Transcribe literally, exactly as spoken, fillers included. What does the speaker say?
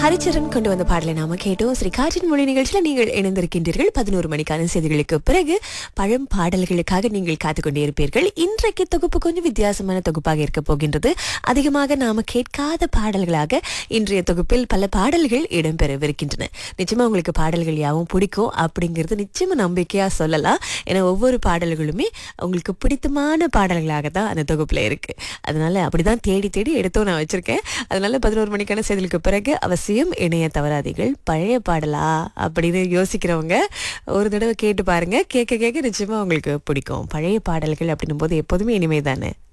ஹரிச்சரன் கொண்டு வந்த பாடலை நாம கேட்டோம். ஸ்ரீ காற்றின் மொழி நிகழ்ச்சியில் நீங்கள் இணைந்திருக்கின்றீர்கள். பதினோரு மணிக்கான செய்திகளுக்கு பிறகு பழம் பாடல்களுக்காக நீங்கள் காத்துக்கொண்டே இருப்பீர்கள். இன்றைக்கு தொகுப்பு கொஞ்சம் வித்தியாசமான தொகுப்பாக இருக்க போகின்றது. அதிகமாக நாம கேட்காத பாடல்களாக இன்றைய தொகுப்பில் பல பாடல்கள் இடம்பெறவிருக்கின்றன. நிச்சயமா உங்களுக்கு பாடல்கள் யாவும் பிடிக்கும் அப்படிங்கிறது நிச்சயமா நம்பிக்கையா சொல்லலாம். ஏன்னா ஒவ்வொரு பாடல்களுமே உங்களுக்கு பிடித்தமான பாடல்களாக தான் அந்த தொகுப்புல இருக்கு. அதனால அப்படிதான் தேடி தேடி எடுத்தோம் நான் வச்சிருக்கேன். அதனால பதினோரு மணிக்கான செய்திகளுக்கு பிறகு அவசியம் இணைய தவறாதீர்கள். பழைய பாடலா அப்படின்னு யோசிக்கிறவங்க ஒரு தடவை கேட்டு பாருங்க. கேட்க கேட்க நிச்சயமா உங்களுக்கு பிடிக்கும். பழைய பாடல்கள் அப்படின்னும் போது எப்போதுமே இனிமை தானே.